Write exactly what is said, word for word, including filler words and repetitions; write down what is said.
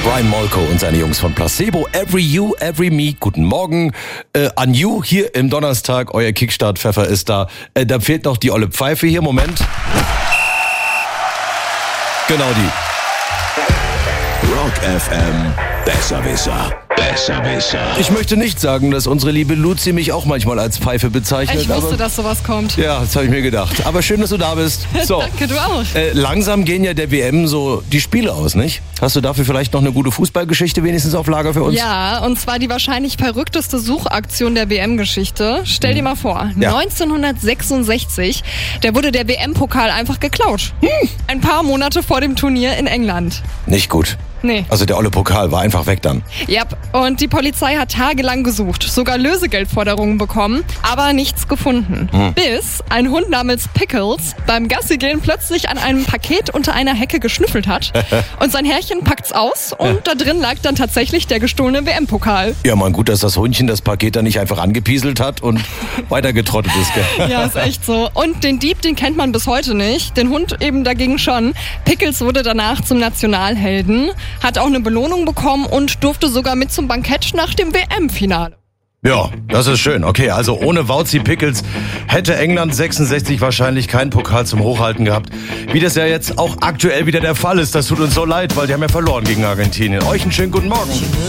Brian Molko und seine Jungs von Placebo, Every You, Every Me. Guten Morgen äh, an You hier im Donnerstag. Euer Kickstart-Pfeffer ist da. Äh, da fehlt noch die olle Pfeife hier. Moment. Genau die. Rock F M, Besserwisser, Besserwisser. Ich möchte nicht sagen, dass unsere liebe Luzi mich auch manchmal als Pfeife bezeichnet. Ich wusste, aber, dass sowas kommt. ja, das habe ich mir gedacht. Aber schön, dass du da bist. So. Danke, du auch. Äh, langsam gehen ja der W M so die Spiele aus, nicht? Hast du dafür vielleicht noch eine gute Fußballgeschichte wenigstens auf Lager für uns? Ja, und zwar die wahrscheinlich verrückteste Suchaktion der W M-Geschichte. Stell dir mal vor, Ja. neunzehnhundertsechsundsechzig, da wurde der W M-Pokal einfach geklaut. Hm. Ein paar Monate vor dem Turnier in England. Nicht gut. Nee. Also der olle Pokal war einfach weg dann. Ja, und die Polizei hat tagelang gesucht, sogar Lösegeldforderungen bekommen, aber nichts gefunden. Hm. Bis ein Hund namens Pickles beim Gassigehen plötzlich an einem Paket unter einer Hecke geschnüffelt hat und sein Herrchen packt's aus und da drin lag dann tatsächlich der gestohlene W M-Pokal. Ja, man, gut, dass das Hundchen das Paket dann nicht einfach angepieselt hat und weitergetrottet ist, gell? Ja, ist echt so. Und den Dieb, den kennt man bis heute nicht, den Hund eben dagegen schon. Pickles wurde danach zum Nationalhelden, hat auch eine Belohnung bekommen und durfte sogar mit zum Bankett nach dem W M-Finale. Ja, das ist schön. Okay, also ohne Wauzi Pickles hätte England sechsundsechzig wahrscheinlich keinen Pokal zum Hochhalten gehabt. Wie das ja jetzt auch aktuell wieder der Fall ist. Das tut uns so leid, weil die haben ja verloren gegen Argentinien. Euch einen schönen guten Morgen.